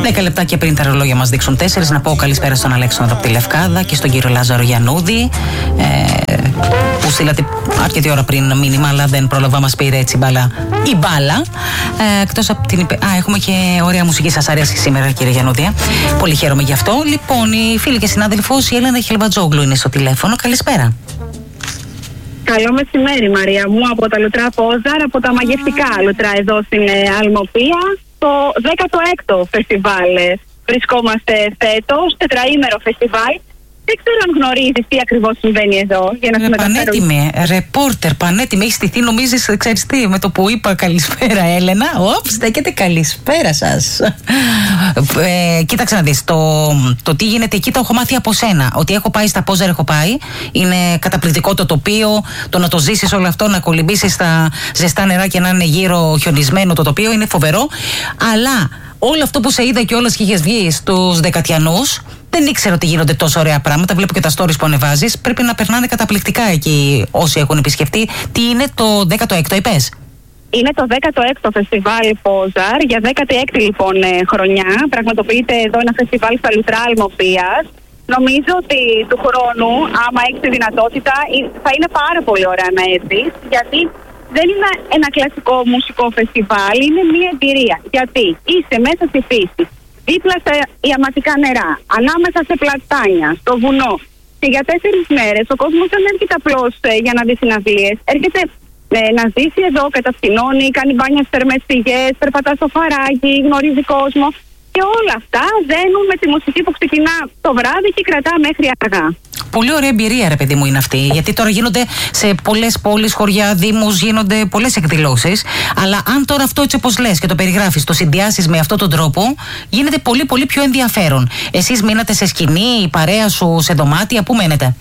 10 λεπτάκια πριν τα ρολόγια μας δείξουν 4, να πω καλησπέρα στον Αλέξανδρο από τη Λευκάδα και στον κύριο Λάζαρο Γιαννούδη, που στείλατε αρκετή ώρα πριν μήνυμα, αλλά δεν πρόλαβα, μας πήρε έτσι η μπάλα. Εκτός από την. Έχουμε και ωραία μουσική, σας αρέσει σήμερα, κύριε Γιαννούδη. Πολύ χαίρομαι γι' αυτό. Λοιπόν, η φίλη και συνάδελφος η Έλενα Χελβατζόγλου είναι στο τηλέφωνο. Καλησπέρα. Καλό μεσημέρι, Μαρία μου, από τα Λουτρά Πόζαρ, από τα μαγευτικά Λουτρά εδώ στην Αλμοπία. Το 16ο φεστιβάλ βρισκόμαστε φέτος, τετραήμερο φεστιβάλ. Δεν ξέρω αν γνωρίζεις τι ακριβώς συμβαίνει εδώ, για να συμμεταφέρω. Πανέτοιμη, ρεπόρτερ, πανέτοιμη. Έχει στηθεί, νομίζεις, ξέρεις τι, με το που είπα καλησπέρα, Έλενα. Στέκεται, καλησπέρα σας. Κοίταξε να δεις, το τι γίνεται εκεί το έχω μάθει από σένα. Ότι έχω πάει στα Πόζαρ, έχω πάει. Είναι καταπληκτικό το τοπίο. Το να το ζήσεις όλο αυτό, να κολυμπήσεις στα ζεστά νερά και να είναι γύρω χιονισμένο το τοπίο, είναι φοβερό. Αλλά όλο αυτό που σε είδα και όλες και είχες βγει στους Δεκατιανούς, δεν ήξερα ότι γίνονται τόσο ωραία πράγματα. Βλέπω και τα stories που ανεβάζεις. Πρέπει να περνάνε καταπληκτικά εκεί όσοι έχουν επισκεφτεί. Τι είναι το 16ο, είπες? Είναι το 16ο φεστιβάλ Πόζαρ, για 16η λοιπόν χρονιά. Πραγματοποιείται εδώ ένα φεστιβάλ στα Λουτρά Αλμοπίας. Νομίζω ότι του χρόνου, άμα έχεις τη δυνατότητα, θα είναι πάρα πολύ ωραία να έρθεις, γιατί δεν είναι ένα κλασικό μουσικό φεστιβάλ, είναι μια εμπειρία. Γιατί είσαι μέσα στη φύση, δίπλα στα ιαματικά νερά, ανάμεσα σε πλατάνια, στο βουνό. Και για 4 μέρες ο κόσμος δεν έρχεται απλώς για να δει συναυλίες. Έρχεται να ζήσει εδώ, κατασκηνώνει, κάνει μπάνια στις θερμές πηγές, περπατά στο φαράγγι, γνωρίζει κόσμο. Και όλα αυτά δένουν με τη μουσική που ξεκινά το βράδυ και κρατά μέχρι αργά. Πολύ ωραία εμπειρία, ρε παιδί μου, είναι αυτή. Γιατί τώρα γίνονται σε πολλές πόλεις, χωριά, δήμους, γίνονται πολλές εκδηλώσεις. Αλλά αν τώρα αυτό έτσι όπως λες και το περιγράφεις, το συνδυάσεις με αυτόν τον τρόπο, γίνεται πολύ πολύ πιο ενδιαφέρον. Εσείς μείνατε σε σκηνή, η παρέα σου σε δωμάτια, πού μένετε?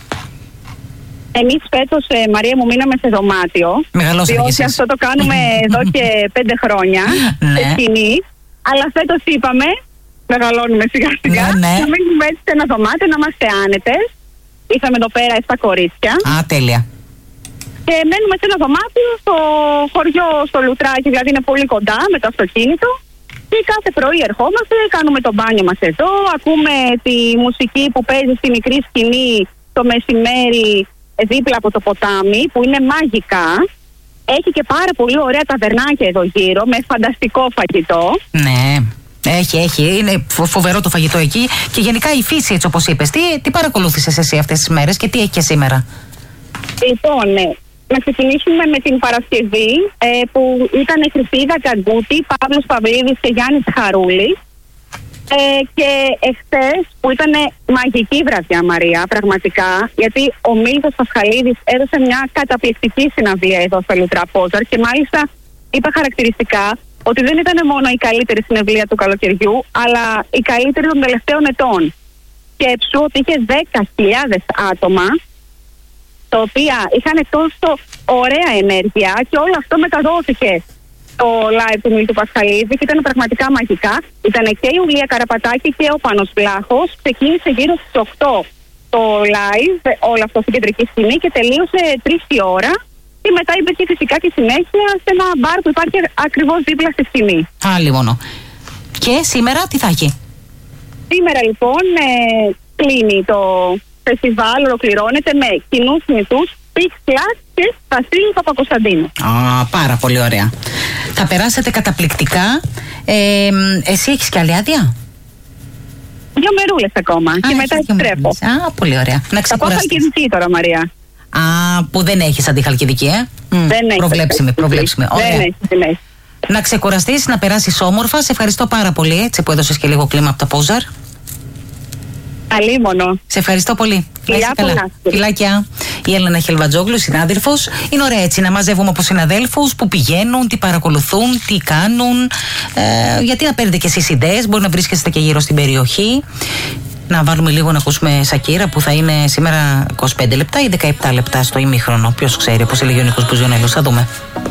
Εμείς φέτος, Μαρία μου, μείναμε σε δωμάτιο. Μεγαλώσατε κι εσείς. Διότι αυτό το κάνουμε εδώ και 5 χρόνια σε σκηνή. Αλλά φέτος είπαμε, μεγαλώνουμε σιγά σιγά, να μείνουμε έτσι σε ένα δωμάτιο, να είμαστε άνετες. Ήρθαμε εδώ πέρα 7 κορίτσια. Τέλεια. Και μένουμε σε ένα δωμάτιο στο χωριό, στο Λουτράκι, δηλαδή είναι πολύ κοντά με το αυτοκίνητο. Και κάθε πρωί ερχόμαστε, κάνουμε το μπάνιο μας εδώ, ακούμε τη μουσική που παίζει στη μικρή σκηνή το μεσημέρι δίπλα από το ποτάμι, που είναι μαγικά. Έχει και πάρα πολύ ωραία ταβερνάκια εδώ γύρω, με φανταστικό φαγητό. Ναι. Έχει. Είναι φοβερό το φαγητό εκεί. Και γενικά η φύση, έτσι όπως είπες. Τι παρακολούθησες εσύ αυτές τις μέρες και τι έχει και σήμερα? Λοιπόν, να ξεκινήσουμε με την Παρασκευή, που ήταν Χρυσίδα Καγκούτη, Παύλος Παυλίδης και Γιάννης Χαρούλης. Και εχθές που ήταν μαγική βραδιά, Μαρία, πραγματικά, γιατί ο Μίλτος Πασχαλίδης έδωσε μια καταπληκτική συναυλία εδώ στο Λουτρά Πόζαρ και μάλιστα είπα χαρακτηριστικά ότι δεν ήταν μόνο η καλύτερη συναυλία του καλοκαιριού, αλλά η καλύτερη των τελευταίων ετών. Σκέψου ότι είχε 10.000 άτομα, τα οποία είχαν τόσο ωραία ενέργεια και όλο αυτό μεταδόθηκε το live του Μίλτου Πασχαλίδη και ήταν πραγματικά μαγικά. Ήταν και η Ουλία Καραπατάκη και ο Πάνος Βλάχος. Ξεκίνησε γύρω στις 8 το live, όλο αυτό στην κεντρική σκηνή, και τελείωσε 3 η ώρα. Και μετά υπήρχε φυσικά και συνέχεια σε ένα μπαρ που υπάρχει ακριβώς δίπλα στη σκηνή. Άλλη μόνο. Και σήμερα τι θα έχει? Σήμερα λοιπόν κλείνει το φεστιβάλ, ολοκληρώνεται με κοινούς μυθούς, Πίξ Κλάς και Βασίλη Παπακοσταντίνου. Πάρα πολύ ωραία. Θα περάσετε καταπληκτικά. Εσύ έχεις και άλλη άδεια? 2 μερούλες ακόμα και μετά επιστρέφω. Πολύ ωραία. Να ξεκουραστείς. Θα πάω Χαλκιδική τώρα, Μαρία. Που δεν έχεις αντιχαλκιδική, Δεν έχει. Προβλέψιμη. Δεν έχει. Να ξεκουραστείς, να περάσεις όμορφα. Σε ευχαριστώ πάρα πολύ, έτσι που έδωσες και λίγο κλίμα από τα Πόζαρ. Αλίμονο. Σε ευχαριστώ πολύ. Φιλάκια. Η Έλενα Χελβατζόγλου, συνάδελφος. Είναι ωραία έτσι να μαζεύουμε από συναδέλφους που πηγαίνουν, τι παρακολουθούν, τι κάνουν. Γιατί να παίρνετε και εσείς ιδέες, μπορεί να βρίσκεστε και γύρω στην περιοχή. Να βάλουμε λίγο να ακούσουμε Σακύρα που θα είναι σήμερα 25 λεπτά ή 17 λεπτά στο ημίχρονο. Ποιος ξέρει, όπως έλεγε ο Νίκος Μπουζιονέλος. Θα δούμε.